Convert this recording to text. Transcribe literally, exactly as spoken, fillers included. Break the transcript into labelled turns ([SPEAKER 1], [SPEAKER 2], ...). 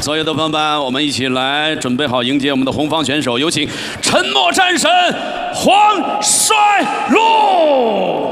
[SPEAKER 1] 所有的朋友们，我们一起来准备好迎接我们的红方选手，有请沉默战神黄帅禄。